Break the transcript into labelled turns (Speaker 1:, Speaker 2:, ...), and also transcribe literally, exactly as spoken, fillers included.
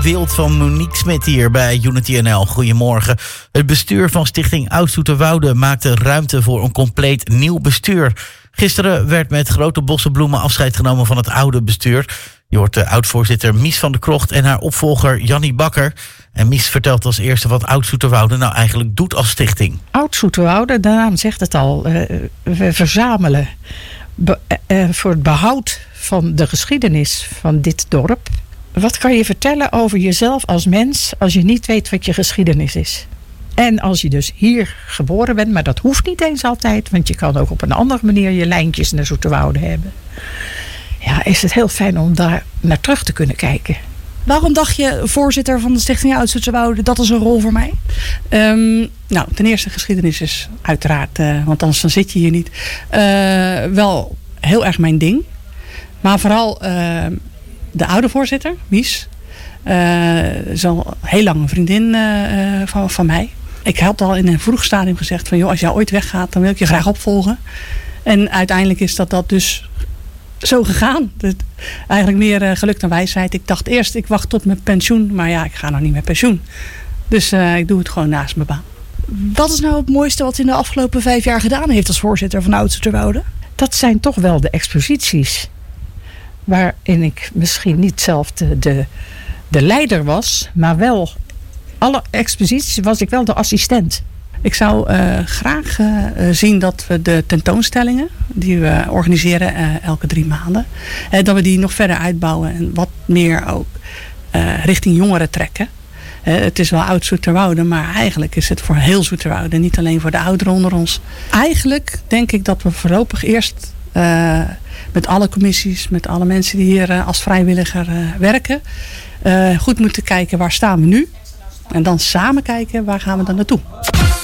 Speaker 1: Wild van Monique Smit hier bij Unity N L. Goedemorgen. Het bestuur van Stichting Oud-Zoeterwoude maakte ruimte voor een compleet nieuw bestuur. Gisteren werd met grote bossen bloemen afscheid genomen van het oude bestuur. Je hoort de oud-voorzitter Mies van der Krocht en haar opvolger Jannie Bakker. En Mies vertelt als eerste wat Oud-Zoeterwoude nou eigenlijk doet als stichting.
Speaker 2: Oud-Zoeterwoude, de naam zegt het al. Uh, we verzamelen be- uh, voor het behoud van de geschiedenis van dit dorp. Wat kan je vertellen over jezelf als mens als je niet weet wat je geschiedenis is? En als je dus hier geboren bent, maar dat hoeft niet eens altijd, want je kan ook op een andere manier je lijntjes naar Zoeterwoude hebben. Ja, is het heel fijn om daar naar terug te kunnen kijken.
Speaker 3: Waarom dacht je, voorzitter van de Stichting Oud-Zoeterwoude, dat is een rol voor mij?
Speaker 4: Um, nou, ten eerste geschiedenis is uiteraard, uh, want anders dan zit je hier niet, uh, wel heel erg mijn ding. Maar vooral uh, de oude voorzitter, Mies, uh, is al heel lang een vriendin uh, van, van mij. Ik had al in een vroeg stadium gezegd van, joh, als jij ooit weggaat, dan wil ik je graag opvolgen. En uiteindelijk is dat dat dus zo gegaan. Dat, eigenlijk meer uh, geluk dan wijsheid. Ik dacht eerst, ik wacht tot mijn pensioen. Maar ja, ik ga nog niet met pensioen. Dus uh, ik doe het gewoon naast mijn baan.
Speaker 3: Wat is nou het mooiste wat u in de afgelopen vijf jaar gedaan heeft als voorzitter van Oud-Zoeterwoude?
Speaker 2: Dat zijn toch wel de exposities. Waarin ik misschien niet zelf de, de, de leider was. Maar wel, alle exposities was ik wel de assistent.
Speaker 4: Ik zou uh, graag uh, zien dat we de tentoonstellingen die we organiseren uh, elke drie maanden, uh, dat we die nog verder uitbouwen en wat meer ook uh, richting jongeren trekken. Uh, het is wel Oud-Zoeterwoude, maar eigenlijk is het voor heel Zoeterwoude, niet alleen voor de ouderen onder ons. Eigenlijk denk ik dat we voorlopig eerst uh, met alle commissies, met alle mensen die hier uh, als vrijwilliger uh, werken, uh, goed moeten kijken waar staan we nu. En dan samen kijken waar gaan we dan naartoe.